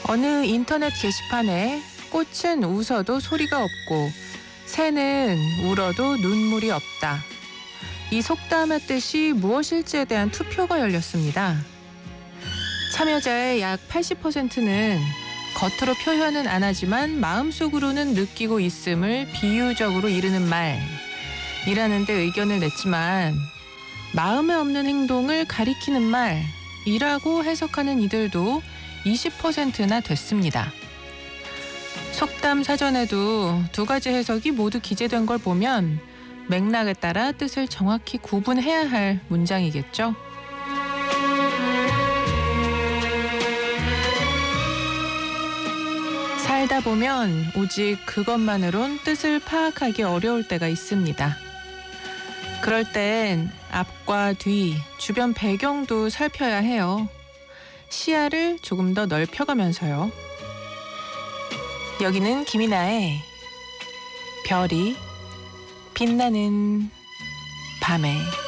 어느 인터넷 게시판에 꽃은 웃어도 소리가 없고 새는 울어도 눈물이 없다. 이 속담의 뜻이 무엇일지에 대한 투표가 열렸습니다. 참여자의 약 80%는 겉으로 표현은 안 하지만 마음속으로는 느끼고 있음을 비유적으로 이르는 말이라는 데 의견을 냈지만 마음에 없는 행동을 가리키는 말이라고 해석하는 이들도 20%나 됐습니다. 속담 사전에도 두 가지 해석이 모두 기재된 걸 보면 맥락에 따라 뜻을 정확히 구분해야 할 문장이겠죠. 살다 보면 오직 그것만으론 뜻을 파악하기 어려울 때가 있습니다. 그럴 땐 앞과 뒤, 주변 배경도 살펴야 해요. 시야를 조금 더 넓혀가면서요. 여기는 김이나의 별이 빛나는 밤에